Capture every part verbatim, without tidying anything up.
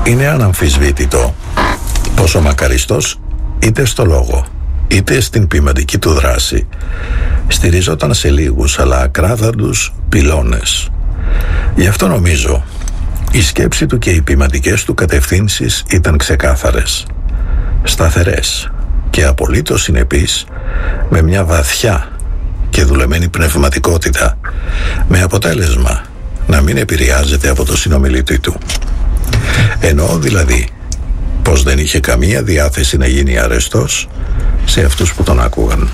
Είναι αναμφισβήτητο πως ο μακαριστός είτε στο λόγο είτε στην ποιμαντική του δράση στηριζόταν σε λίγους αλλά ακράδαντους πυλώνες. Γι' αυτό νομίζω η σκέψη του και οι ποιμαντικές του κατευθύνσεις ήταν ξεκάθαρες, σταθερές και απολύτως συνεπείς, με μια βαθιά και δουλεμένη πνευματικότητα, με αποτέλεσμα να μην επηρεάζεται από το συνομιλητή του. Εννοώ δηλαδή πως δεν είχε καμία διάθεση να γίνει αρεστός σε αυτούς που τον άκουγαν.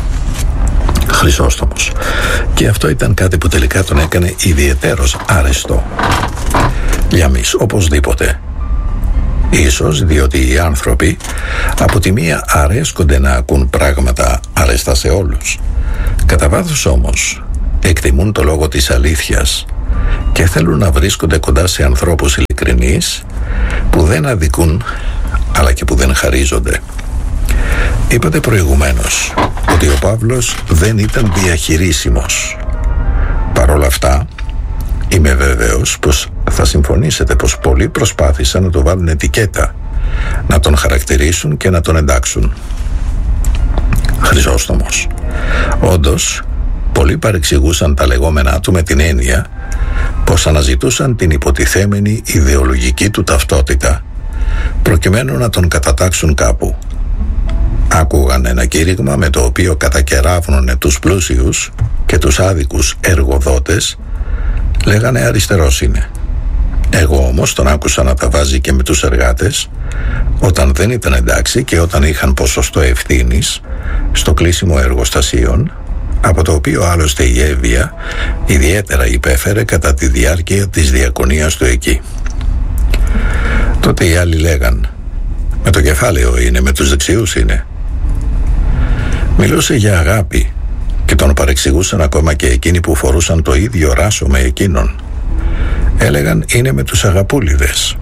Χρυσόστομος. Και αυτό ήταν κάτι που τελικά τον έκανε ιδιαιτέρως αρεστό. Λιαμής, οπωσδήποτε. Ίσως διότι οι άνθρωποι από τη μία αρέσκονται να ακούν πράγματα αρεστά σε όλους. Κατά βάθος όμως εκτιμούν το λόγο της αλήθειας και θέλουν να βρίσκονται κοντά σε ανθρώπους ειλικρινείς που δεν αδικούν αλλά και που δεν χαρίζονται. Είπατε προηγουμένως ότι ο Παύλος δεν ήταν διαχειρίσιμος. Παρ' όλα αυτά είμαι βέβαιος πως θα συμφωνήσετε πως πολλοί προσπάθησαν να το βάλουν ετικέτα, να τον χαρακτηρίσουν και να τον εντάξουν. Χρυσόστομος. Όντως, πολλοί παρεξηγούσαν τα λεγόμενά του με την έννοια πως αναζητούσαν την υποτιθέμενη ιδεολογική του ταυτότητα προκειμένου να τον κατατάξουν κάπου. Άκουγαν ένα κήρυγμα με το οποίο κατακεράβνουνε τους πλούσιους και τους άδικους εργοδότες, λέγανε αριστερός είναι. Εγώ όμως τον άκουσα να τα βάζει και με τους εργάτες όταν δεν ήταν εντάξει και όταν είχαν ποσοστό ευθύνης στο κλείσιμο εργοστασίων, από το οποίο άλλωστε η Εύβοια ιδιαίτερα υπέφερε κατά τη διάρκεια της διακονίας του εκεί. Τότε οι άλλοι λέγαν, με το κεφάλαιο είναι, με τους δεξιούς είναι. Μιλούσε για αγάπη και τον παρεξηγούσαν ακόμα και εκείνοι που φορούσαν το ίδιο ράσο με εκείνον. Έλεγαν είναι με τους αγαπούλιδες.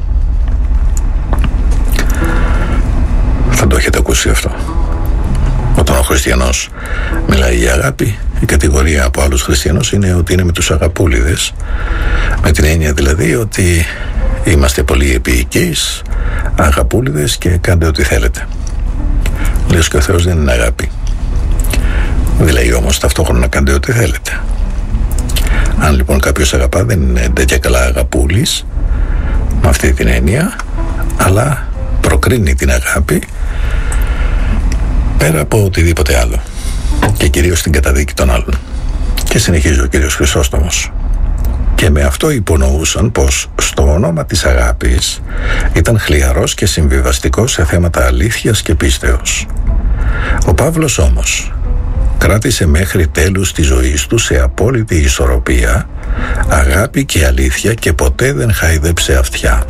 Θα το έχετε ακούσει αυτό. Όταν ο χριστιανός μιλάει για αγάπη, η κατηγορία από άλλους χριστιανούς είναι ότι είναι με τους αγαπούλιδες, με την έννοια δηλαδή ότι είμαστε πολύ επίοικείς, αγαπούλιδες και κάντε ό,τι θέλετε. Λέει και ο Θεός δεν είναι αγάπη. Δηλαδή όμως ταυτόχρονα να κάντε ό,τι θέλετε. Αν λοιπόν κάποιος αγαπά δεν είναι τέτοια καλά αγαπούλης με αυτή την έννοια, αλλά προκρίνει την αγάπη πέρα από οτιδήποτε άλλο και κυρίως την καταδίκη των άλλων. Και συνεχίζει ο κύριος Χρυσόστομος. Και με αυτό υπονοούσαν πως στο όνομα της αγάπης ήταν χλιαρός και συμβιβαστικός σε θέματα αλήθειας και πίστεως. Ο Παύλος όμως κράτησε μέχρι τέλους της ζωής του σε απόλυτη ισορροπία αγάπη και αλήθεια και ποτέ δεν χάιδεψε αυτιά.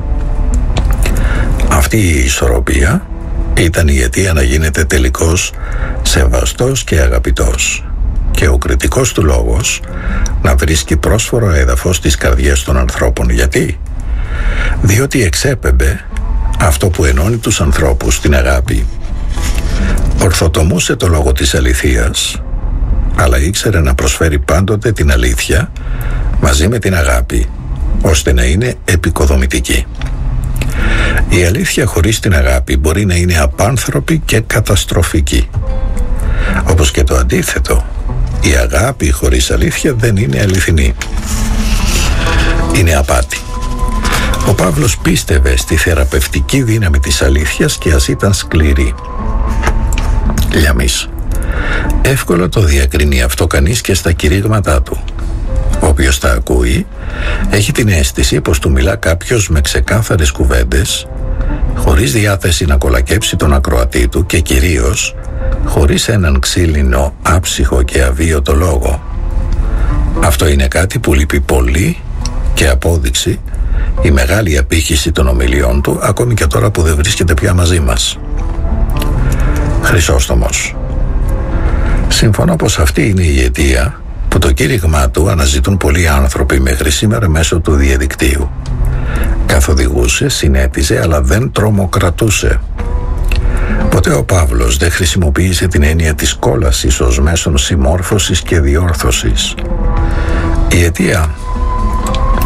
Αυτή η ισορροπία ήταν η αιτία να γίνεται τελικώς σεβαστός και αγαπητός και ο κριτικός του λόγος να βρίσκει πρόσφορο έδαφος στις καρδιές των ανθρώπων. Γιατί? Διότι εξέπεμπε αυτό που ενώνει τους ανθρώπους, την αγάπη. Ορθοτομούσε το λόγο της αληθείας, αλλά ήξερε να προσφέρει πάντοτε την αλήθεια μαζί με την αγάπη, ώστε να είναι επικοδομητική. Η αλήθεια χωρίς την αγάπη μπορεί να είναι απάνθρωπη και καταστροφική. Όπως και το αντίθετο, η αγάπη χωρίς αλήθεια δεν είναι αληθινή. Είναι απάτη. Ο Παύλος πίστευε στη θεραπευτική δύναμη της αλήθειας και ας ήταν σκληρή. Λιαμής. Εύκολα το διακρίνει αυτό κανείς και στα κηρύγματά του. Όποιος τα ακούει έχει την αίσθηση πως του μιλά κάποιος με ξεκάθαρες κουβέντες, χωρίς διάθεση να κολακέψει τον ακροατή του και κυρίως χωρίς έναν ξύλινο, άψυχο και αβίωτο λόγο. Αυτό είναι κάτι που λείπει πολύ και απόδειξη η μεγάλη απήχηση των ομιλιών του, ακόμη και τώρα που δεν βρίσκεται πια μαζί μας. Χρυσόστομος. Συμφωνώ πως αυτή είναι η αιτία που το κήρυγμά του αναζητούν πολλοί άνθρωποι μέχρι σήμερα μέσω του διαδικτύου. Καθοδηγούσε, συνέτιζε, αλλά δεν τρομοκρατούσε. Ποτέ ο Παύλος δεν χρησιμοποίησε την έννοια της κόλασης ως μέσον συμμόρφωσης και διόρθωσης. Η αιτία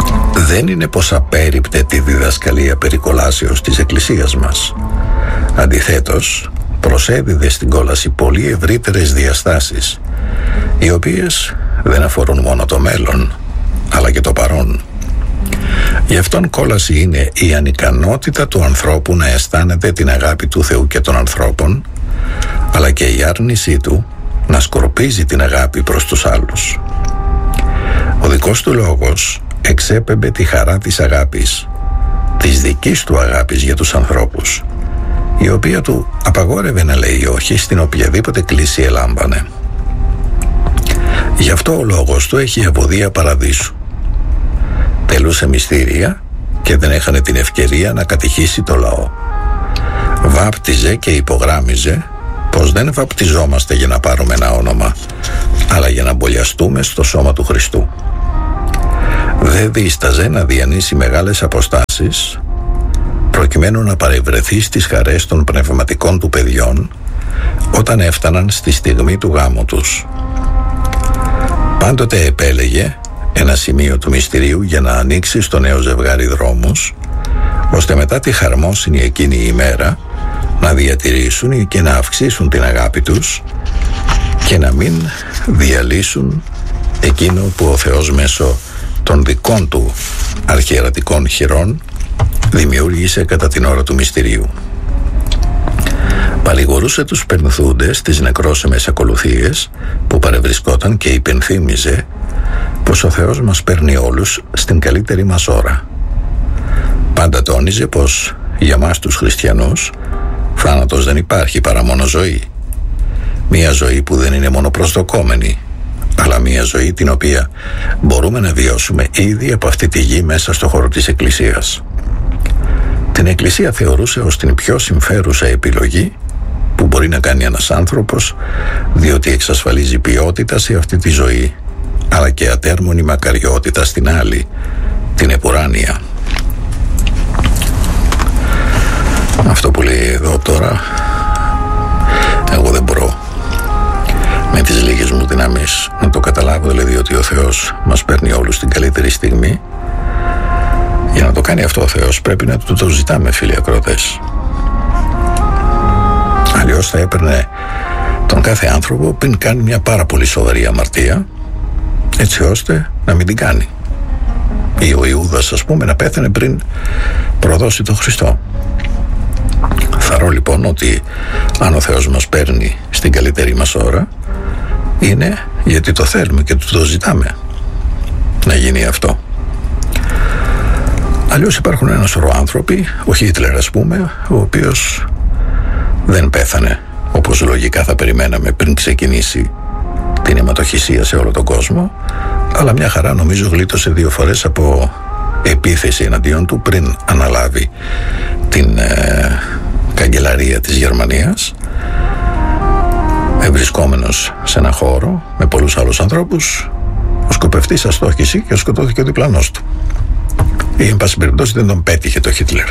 δεν είναι πως απέρριπτε τη διδασκαλία περί κολάσεως της Εκκλησίας μας. Αντιθέτως, προσέδιδε στην κόλαση πολύ ευρύτερες διαστάσεις, οι οποίες δεν αφορούν μόνο το μέλλον, αλλά και το παρόν. Γι' αυτόν κόλαση είναι η ανικανότητα του ανθρώπου να αισθάνεται την αγάπη του Θεού και των ανθρώπων, αλλά και η άρνησή του να σκορπίζει την αγάπη προς τους άλλους. Ο δικός του λόγος εξέπεμπε τη χαρά της αγάπης, της δικής του αγάπης για τους ανθρώπους, η οποία του απαγόρευε να λέει όχι στην οποιαδήποτε κλίση ελάμβανε. Γι' αυτό ο λόγος του έχει ευωδία παραδείσου. Τελούσε μυστήρια και δεν έχανε την ευκαιρία να κατηχήσει το λαό. Βάπτιζε και υπογράμμιζε πως δεν βαπτιζόμαστε για να πάρουμε ένα όνομα, αλλά για να μπολιαστούμε στο σώμα του Χριστού. Δεν δίσταζε να διανύσει μεγάλες αποστάσεις προκειμένου να παρευρεθεί στις χαρές των πνευματικών του παιδιών όταν έφταναν στη στιγμή του γάμου τους. Πάντοτε επέλεγε ένα σημείο του μυστηρίου για να ανοίξει στο νέο ζευγάρι δρόμους, ώστε μετά τη χαρμόσυνη εκείνη ημέρα να διατηρήσουν και να αυξήσουν την αγάπη τους και να μην διαλύσουν εκείνο που ο Θεός μέσω των δικών του αρχιερατικών χειρών δημιούργησε κατά την ώρα του μυστηρίου. Παρηγορούσε τους πενθούντες τις νεκρόσιμες ακολουθίες που παρευρισκόταν και υπενθύμιζε πως ο Θεός μας παίρνει όλους στην καλύτερη μας ώρα. Πάντα τόνιζε πως για μας τους χριστιανούς θάνατος δεν υπάρχει παρά μόνο ζωή. Μία ζωή που δεν είναι μόνο προσδοκόμενη, αλλά μία ζωή την οποία μπορούμε να βιώσουμε ήδη από αυτή τη γη μέσα στο χώρο της Εκκλησίας. Την Εκκλησία θεωρούσε ως την πιο συμφέρουσα επιλογή που μπορεί να κάνει ένας άνθρωπος, διότι εξασφαλίζει ποιότητα σε αυτή τη ζωή, αλλά και ατέρμονη μακαριότητα στην άλλη, την επουράνια. Αυτό που λέει εδώ τώρα, εγώ δεν μπορώ με τις λίγες μου δυνάμεις να το καταλάβω, δηλαδή ότι ο Θεός μας παίρνει όλους στην καλύτερη στιγμή. Για να το κάνει αυτό ο Θεός πρέπει να του το ζητάμε, φίλοι ακροατές. Αλλιώς θα έπαιρνε τον κάθε άνθρωπο πριν κάνει μια πάρα πολύ σοβαρή αμαρτία, έτσι ώστε να μην την κάνει. Ή ο Ιούδας, ας πούμε, να πέθανε πριν προδώσει τον Χριστό. Θαρώ λοιπόν ότι αν ο Θεός μας παίρνει στην καλύτερη μας ώρα, είναι γιατί το θέλουμε και του το ζητάμε να γίνει αυτό. Αλλιώς υπάρχουν ένα σωρό άνθρωποι, ο Χίτλερ ας πούμε, ο οποίος δεν πέθανε όπως λογικά θα περιμέναμε πριν ξεκινήσει την αιματοχυσία σε όλο τον κόσμο, αλλά μια χαρά νομίζω γλίτωσε δύο φορές από επίθεση εναντίον του πριν αναλάβει την ε, καγκελαρία της Γερμανίας, ευρισκόμενος σε ένα χώρο με πολλούς άλλους ανθρώπους. Ο σκοπευτής αστόχησε και σκοτώθηκε ο διπλανός του, ή εν πάση περιπτώσει δεν τον πέτυχε το Χίτλερ.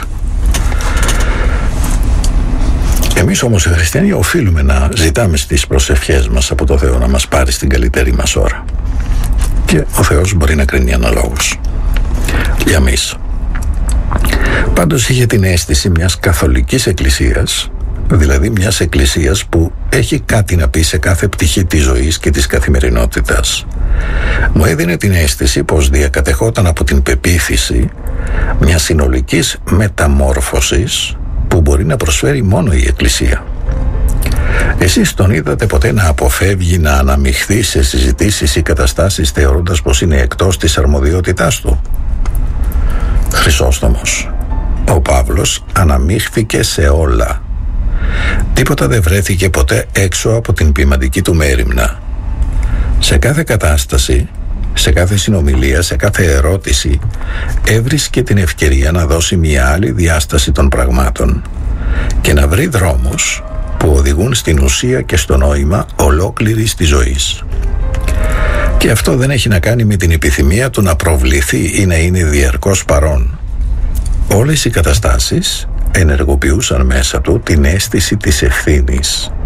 Εμείς όμως οι χριστιανοί οφείλουμε να ζητάμε στις προσευχές μας από το Θεό να μας πάρει στην καλύτερη μας ώρα, και ο Θεός μπορεί να κρίνει αναλόγως για εμείς. Πάντως είχε την αίσθηση μιας καθολικής εκκλησίας, δηλαδή μιας εκκλησίας που έχει κάτι να πει σε κάθε πτυχή της ζωής και της καθημερινότητας. Μου έδινε την αίσθηση πως διακατεχόταν από την πεποίθηση μιας συνολικής μεταμόρφωσης που μπορεί να προσφέρει μόνο η Εκκλησία. Εσείς τον είδατε ποτέ να αποφεύγει να αναμειχθεί σε συζητήσεις ή καταστάσεις θεωρώντας πως είναι εκτός της αρμοδιότητάς του? Χρυσόστομος, ο Παύλος αναμίχθηκε σε όλα. Τίποτα δεν βρέθηκε ποτέ έξω από την ποιμαντική του μέριμνα. Σε κάθε κατάσταση, σε κάθε συνομιλία, σε κάθε ερώτηση έβρισκε την ευκαιρία να δώσει μια άλλη διάσταση των πραγμάτων και να βρει δρόμους που οδηγούν στην ουσία και στο νόημα ολόκληρης της ζωής. Και αυτό δεν έχει να κάνει με την επιθυμία του να προβληθεί ή να είναι διαρκώς παρόν. Όλες οι καταστάσεις ενεργοποιούσαν μέσα του την αίσθηση της ευθύνης.